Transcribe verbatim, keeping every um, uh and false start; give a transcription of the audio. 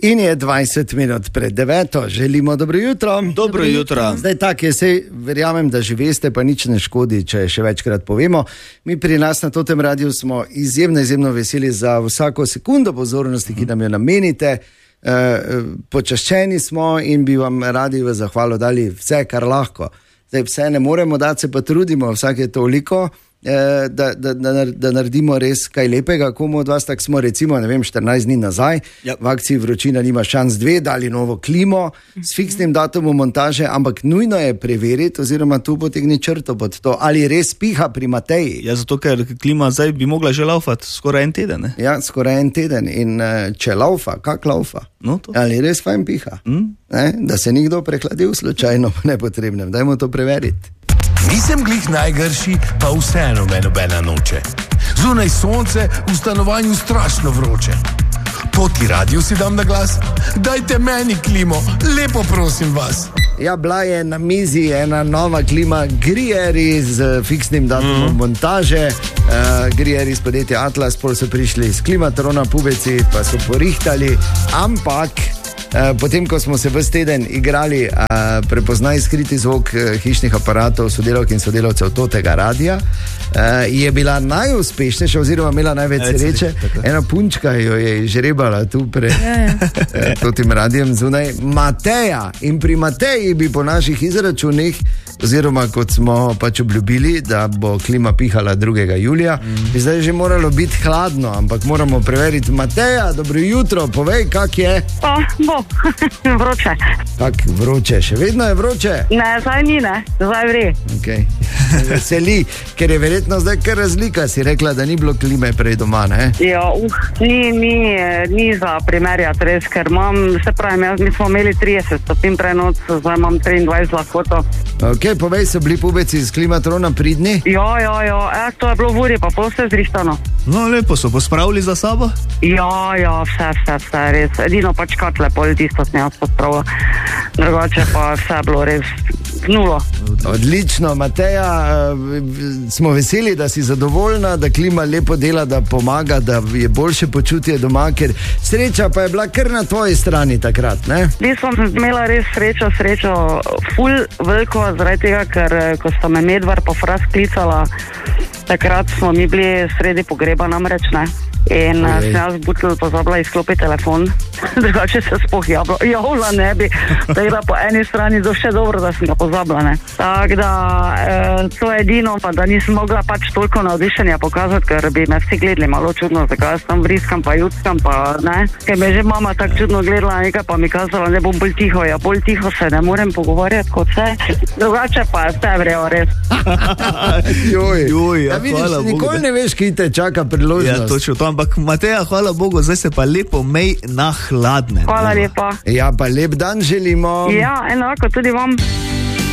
In je dvajset minut pred deveto, želimo dobro jutro. Dobro jutro. Zdaj tako je, sej verjamem, da že veste, pa nič ne škodi, če še večkrat povemo. Mi pri nas na Totem radiju smo izjemno, izjemno veseli za vsako sekundo pozornosti, ki nam jo namenite. E, počaščeni smo in bi vam radi v zahvalo dali vse, kar lahko. Zdaj vse ne moremo dati, se pa trudimo vsake toliko, Da, da, da, da naredimo res kaj lepega. Komu od vas, tako smo recimo, ne vem, štirinajst dni nazaj, yep. v akciji Vročina nima šans dve, dali novo klimo s fiksnim datumom montaže, ampak nujno je preveriti oziroma tu potegni črto pod to, ali res piha pri Mateji. Ja, zato ker klima zdaj bi mogla že laufati skoraj en teden. Ne? Ja, skoraj en teden in če laufa, kak laufa? No, ali res fajn piha? Mm? Ne? Da se nikdo prehladil slučajno nepotrebnem, dajmo to preveriti. Nisem glih najgrši, pa vseeno me nobena noče. Zunaj sonce, v stanovanju strašno vroče. Toti radio si dam na glas, dajte meni klimo, lepo prosim vas. Ja, bila je na mizi ena nova klima Grieri z fiksnim datumom mm. montaže. Uh, Grieri iz podjetja Atlas, pol so prišli s Klimatrona pubeci, pa so porihtali, ampak Uh, potem, ko smo se ves teden igrali uh, prepoznaj skriti zvok uh, hišnih aparatov, sodelavk in sodelavcev Totega radia, uh, je bila najuspešnejša oziroma imela največ sreče. Ena punčka jo je žrebala tu pred uh, Totim radijem zunaj. Mateja. In pri Mateji bi po naših izračunih, oziroma kot smo pač obljubili, da bo klima pihala drugega julija, mm. bi zdaj že moralo biti hladno, ampak moramo preveriti. Mateja, dobro jutro, povej, kak je? O, bo, vroče. Kak vroče, še vedno je vroče? Ne, zdaj ni, ne, zdaj vri. Okay. Veseli, ker je verjetno zdaj kar razlika, si rekla, da ni bilo klime prej doma, ne? Ja, uh, ni, ni, ni za primerjati res, ker imam, se pravim, jaz, mi smo imeli trideset stopinj prenoc, zdaj imam triindvajset lahkoto. Ok, povej, so bili pubeci iz Klimatrona pridni? Ja, ja, ja, e, to je bilo v uri, pa pol vse zrištano. No, lepo so pospravili za sabo? Ja, ja, vse, vse, vse, res. Edino pač katle, pol tisto sem jaz pospravila. Drugače pa vse bilo res nulo. Odlično, Mateja, smo veseli, da si zadovoljna, da klima lepo dela, da pomaga, da je boljše počutje doma, ker sreča pa je bila kar na tvoji strani takrat, ne? Jaz sem imela res srečo, srečo ful veliko, zaradi tega, ker ko sta me Medvar pa Fras klicala, takrat smo mi bili sredi pogreba namreč, ne? In uh, sem jaz butel pozabila izklopiti telefon, drugače se spoh javla, javla ne bi, da je po eni strani do še dobro, da sem ga pozabila, ne. Tako da, eh, to je edino, pa da nisem mogla pač toliko navdišenja pokazati, ker bi me vsi gledali malo čudno, zakaj jaz tam vriskam pa jutskam, pa ne. Ker me že mama tako čudno gledala nekaj, pa mi kazala, ne bom bolj tiho, ja bolj tiho se ne morem pogovarjati kot vse, drugače pa vse vrejo res. Joj, Joj, ja, ja, vidiš, nikoli ne veš, ki te čaka priložnost. Ja, točno to. Ampak Mateja, hvala Bogu, zdaj se pa lepo mej na hladne. Hvala lepa. Ja, pa lep dan želimo. Ja, enako tudi vam.